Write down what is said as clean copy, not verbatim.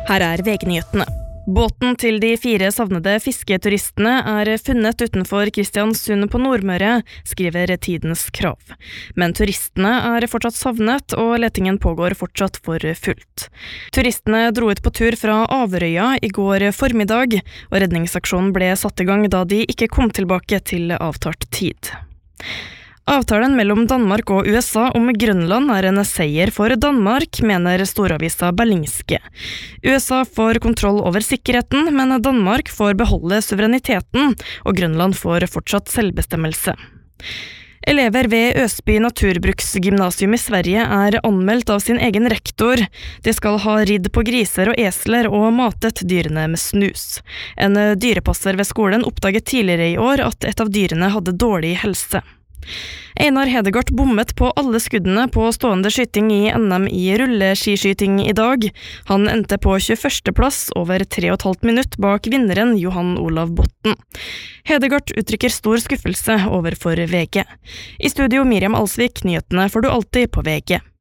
Her VG-nyhetene. Båten til de 4 savnede fisketuristene funnet utenfor Kristiansund på Nordmøre, skriver Tidens Krav. Men turistene fortsatt savnet, og letingen pågår fortsatt for fullt. Turistene dro ut på tur fra Averøya i går formiddag, og redningsaksjonen ble satt i gang da de ikke kom tilbake til avtalt tid. Avtalen mellom Danmark og USA om Grønland en seier for Danmark, mener storavisa Berlingske. USA får kontroll over sikkerheten, men Danmark får beholde suvereniteten, og Grønland får fortsatt selvbestemmelse. Elever ved Øsby naturbruksgymnasium i Sverige anmeldt av sin egen rektor. De skal ha ridd på griser og esler og matet dyrene med snus. En dyrepasser ved skolen oppdaget tidligere i år at et av dyrene hadde dårlig helse. Einar Hedegaard bommet på alle skuddene på stående skyting i NM i rulleskiskyting i dag. Han endte på 21. plass over 3,5 minutt bak vinneren Johan Olav Botten. Hedegaard uttrykker stor skuffelse overfor VG. I studio Miriam Alsvik, nyhetene får du alltid på VG.